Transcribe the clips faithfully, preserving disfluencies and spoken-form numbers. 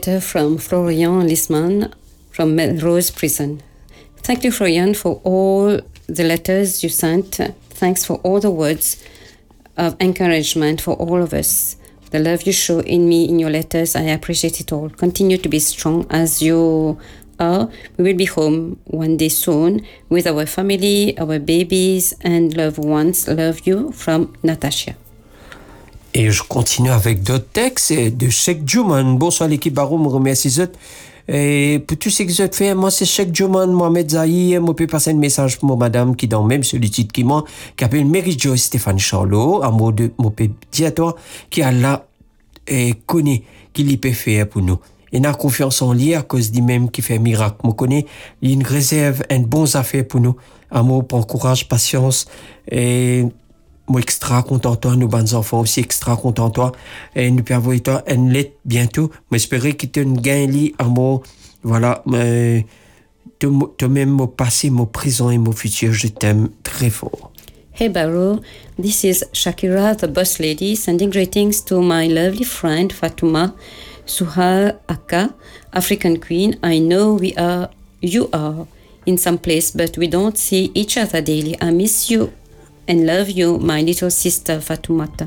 letter from Florian Lisman from Melrose Prison. Thank you, Florian, for all the letters you sent. Thanks for all the words of encouragement for all of us. The love you show in me in your letters, I appreciate it all. Continue to be strong as you are. We will be home one day soon with our family, our babies and loved ones. Love you from Natasha. Et je continue avec d'autres textes de Cheikh Juman. Bonsoir l'équipe Barreau, me remercie zot. Et pour tous ces que vous fait, moi c'est Cheikh Juman, Mohamed Zahir, moi peux passer un message pour madame qui dans même celui titre qui moi, qui appelle Mary Joy Stéphane Charlot, à mot de, moi peux dire à toi, qui a là, et connaît, qui l'y peut faire pour nous. Et n'a confiance en lui à cause du même qui fait miracle. Moi connais, il y a une réserve, une bonne affaire pour nous. Amour, prends courage, patience, et moi extra content toi, nous bonnes enfants aussi extra content toi, et nous pouvons voir toi une lettre bientôt. Mais j'espère qu'il te gagne li amour, voilà, mais toi même mon passé, mon présent et mon futur, je t'aime très fort. Hey Barrow, this is Shakira, the boss lady, sending greetings to my lovely friend Fatuma Suhal Akka, African Queen. I know we are, you are in some place, but we don't see each other daily. I miss you and love you, my little sister Fatumata.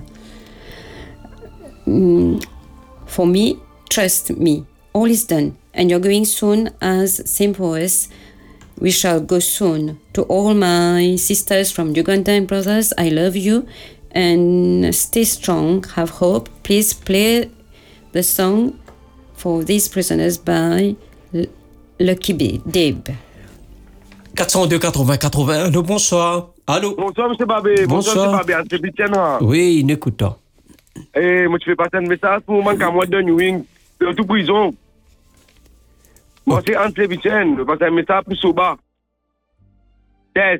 Mm, for me, trust me, all is done, and you're going soon as same for us. We shall go soon. To all my sisters from Uganda and brothers, I love you and stay strong, have hope. Please play the song for these prisoners by L- Lucky B- Dave. quatre cent deux quatre-vingts quatre-vingt, allô, bonsoir. Allô. Bonsoir, monsieur Babé. Bonsoir. Bonsoir, monsieur Babé. C'est Bitienne. Oui, il écoute. Et moi, tu fais passer un message pour moi, qu'à moi de New Wing, de tout prison. Moi, c'est Anse Bitienne. Je passe un message pour Soba. Test.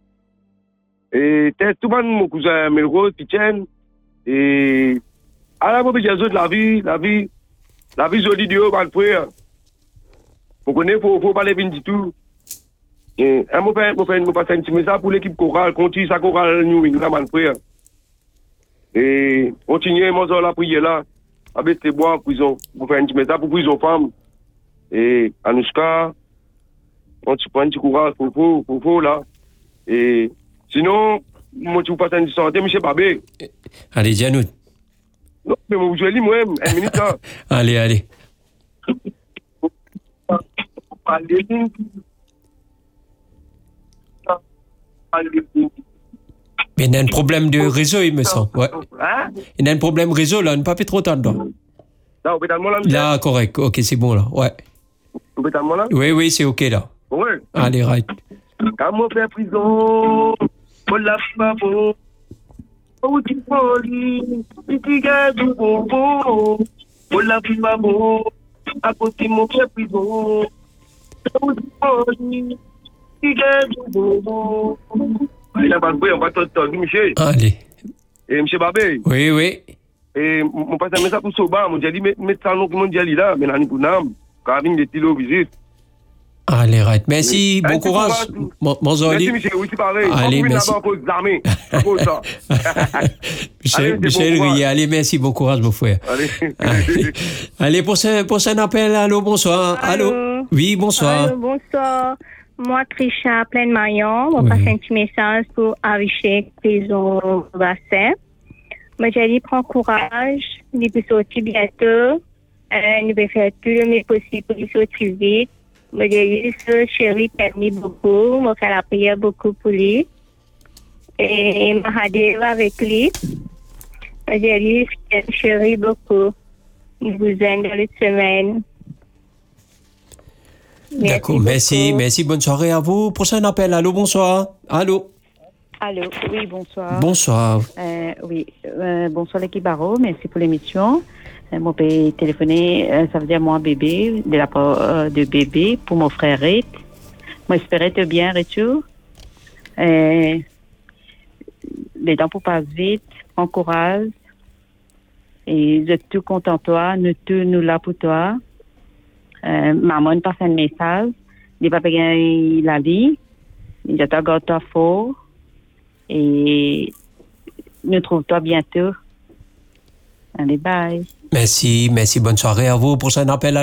Et test, tout le monde, mon cousin Melrose, Bitienne. Et à la fois, j'ai de la vie, la vie, la vie jolie de haut, mon frère. Vous connaissez, il faut, faut parler bien du tout. Et un mot fait, moi, je passe un petit message pour l'équipe chorale, continue sa chorale New Wing, là, mon frère. Et continuez, moi, la prière là, avec tes bois en prison. Vous faites un petit message pour prison femme. Et Anouchka, on tu prends un petit courage pour vous, pour vous, là. Et sinon, moi, tu vous passes un petit santé, monsieur Babé. Allez, dis-nous. Non, mais moi, je vais lire moi-même, une minute là. Allez, allez. Mais il y a un problème de réseau, il me semble. Ouais. Hein? Il y a un problème réseau, là, on ne peut pas trop tendre. Là, vous êtes là, là, correct. Ok, c'est bon, là. Ouais. Vous êtes là? Oui, oui, c'est ok, là. Oui. Allez, right. Quand on fait prison, on l'a pas beau. Oh, tu folie, tu gagnes du bonbon. On l'a pas beau. À côté, mon fait prison. Oh, tu folie, tu gagnes du bonbon. Il a pas de bruit, on va t'entendre, monsieur. Allez. Et monsieur Babé. Oui, oui. Et mon passe un message pour Soba, mon dit, mais ça, non, mon dit, là, mais l'année pour nous, quand il des stylos visite. Allez, right. Merci, bon courage. Mon Merci, monsieur, oui, c'est pareil. Allez, merci. Michel, Michel Rier, allez, merci, bon courage, mon frère. Allez, allez prochain, prochain appel, allô, bonsoir. Allô. Allô. Oui, bonsoir. Allô, bonsoir. Moi, Trisha Pleine Marion, on oui. passe un petit message pour Arichek, prison Bassin. Moi, j'ai dit, prends courage, il peut sortir bientôt. Euh, nous devons faire tout le mieux possible pour qu'il sortir vite. Moi, j'ai dit, ce chéri permis beaucoup. Moi, faire la prière beaucoup pour lui. Et Mahadev avec lui. Moi, j'ai dit, chéri beaucoup. Il vous aime dans les semaines. Merci D'accord, beaucoup. merci, merci, bonne soirée à vous. Prochain appel, allô, bonsoir. Allô. Allô, oui, bonsoir. Bonsoir. Euh, oui, euh, bonsoir l'équipe Barreau, merci pour l'émission. Euh, mon père téléphoné, euh, ça veut dire moi bébé, de la part euh, de bébé pour mon frère Rite. Moi, j'espérais te bien, retour. Euh, les temps pour passer vite, prends courage. Et je suis tout content de toi, nous tous nous là pour toi. Euh, maman passe un message, il va payer la vie, il a encore toi fort. Et nous trouvons-toi bientôt. Allez, bye. Merci, merci, bonne soirée à vous. Prochain appel à